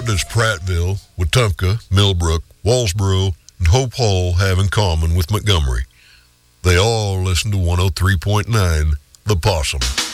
does Prattville, Wetumpka, Millbrook, Walsboro, and Hope Hall have in common with Montgomery? They all listen to 103.9 The Possum.